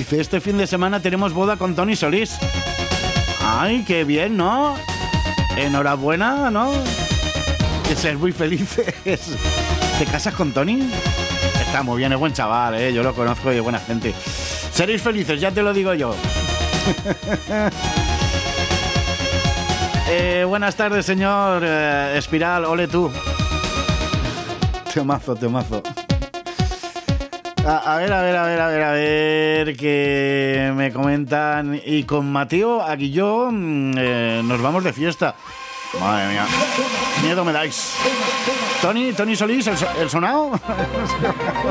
Dice, este fin de semana tenemos boda con Toni Solís. Ay, qué bien, ¿no? Enhorabuena, ¿no? Que ser muy felices. ¿Te casas con Toni? Está muy bien, es buen chaval, ¿eh? Yo lo conozco y es buena gente. Seréis felices, ya te lo digo yo. Buenas tardes, señor Espiral, ole tú. Temazo. A ver, que me comentan. Y con Mateo Aguilló nos vamos de fiesta. Madre mía, miedo me dais. Toni Solís, el sonado.